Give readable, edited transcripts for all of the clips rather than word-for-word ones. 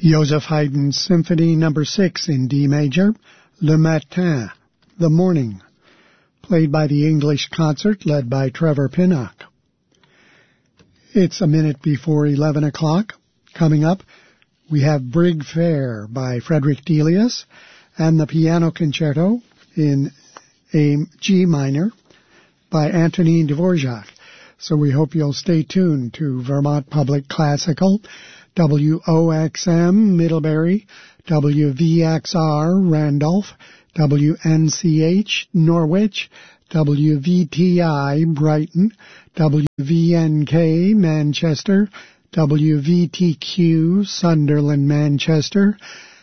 Joseph Haydn's Symphony No. 6 in D major, Le Matin, The Morning, played by the English Concert led by Trevor Pinnock. It's a minute before 11 o'clock. Coming up, we have Brig Fair by Frederick Delius and the Piano Concerto in A G minor by Antonin Dvorak. So we hope you'll stay tuned to Vermont Public Classical, WOXM Middlebury, WVXR Randolph, WNCH Norwich, WVTI Brighton, WVNK Manchester, WVTQ Sunderland Manchester,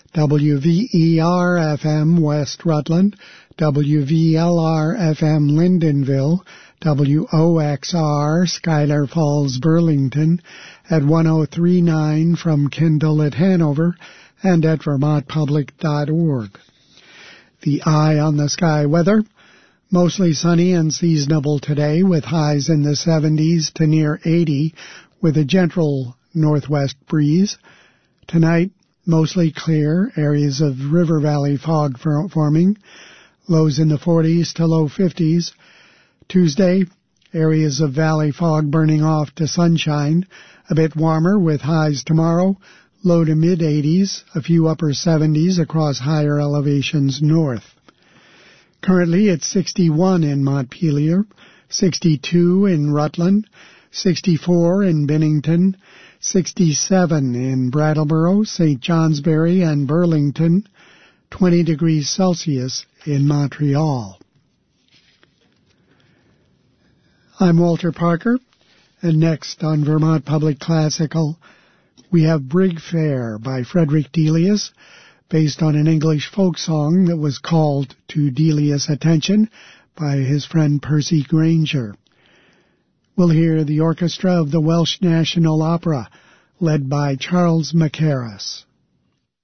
WVER FM West Rutland, WVLR FM Lyndonville, WOXR Schuyler Falls Burlington, at 1039 from Kendall at Hanover, and at vermontpublic.org. The Eye on the Sky weather: mostly sunny and seasonable today, with highs in the 70s to near 80, with a gentle northwest breeze. Tonight, mostly clear, areas of river valley fog forming, lows in the 40s to low 50s. Tuesday, areas of valley fog burning off to sunshine, a bit warmer with highs tomorrow, low to mid-80s, a few upper 70s across higher elevations north. Currently, it's 61 in Montpelier, 62 in Rutland, 64 in Bennington, 67 in Brattleboro, St. Johnsbury, and Burlington, 20 degrees Celsius in Montreal. I'm Walter Parker, and next on Vermont Public Classical, we have Brig Fair by Frederick Delius, based on an English folk song that was called to Delius' attention by his friend Percy Granger. We'll hear the orchestra of the Welsh National Opera, led by Charles Mackerras.